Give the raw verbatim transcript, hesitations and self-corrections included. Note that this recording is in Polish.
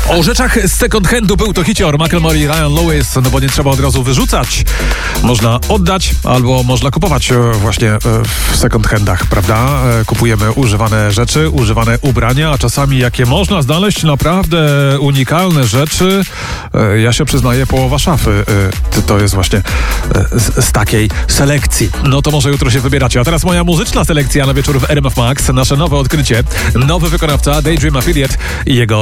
O rzeczach z second handu był to hicior Macklemore i Ryan Lewis, no bo nie trzeba od razu wyrzucać. Można oddać albo można kupować właśnie w second handach, prawda? Kupujemy używane rzeczy, używane ubrania, a czasami jakie można znaleźć naprawdę unikalne rzeczy. Ja się przyznaję, połowa szafy to jest właśnie z, z takiej selekcji. No to może jutro się wybieracie. A teraz moja muzyczna selekcja na wieczór w R M F Max. Nasze nowe odkrycie. Nowy wykonawca Daydream Affiliate i jego